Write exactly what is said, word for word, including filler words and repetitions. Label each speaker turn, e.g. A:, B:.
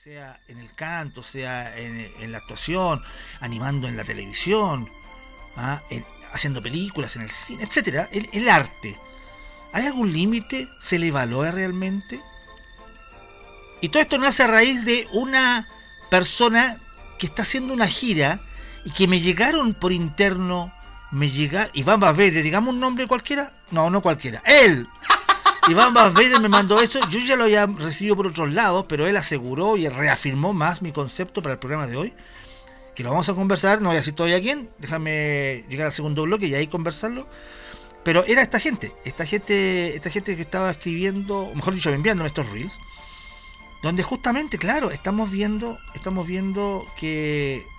A: sea en el canto, sea en, en la actuación, animando en la televisión, ¿ah? en, haciendo películas en el cine, etcétera, el, el arte. ¿Hay algún límite? ¿Se le valora realmente? Y todo esto nace a raíz de una persona que está haciendo una gira y que me llegaron por interno, me llega Iván Basbede, digamos un nombre cualquiera, no, no cualquiera, él. Iván Basbede me mandó eso, yo ya lo había recibido por otros lados, pero él aseguró y reafirmó más mi concepto para el programa de hoy, que lo vamos a conversar, no voy a decir todavía quién, déjame llegar al segundo bloque y ahí conversarlo, pero era esta gente, esta gente, esta gente que estaba escribiendo, o mejor dicho, enviándome estos reels, donde justamente, claro, estamos viendo, estamos viendo que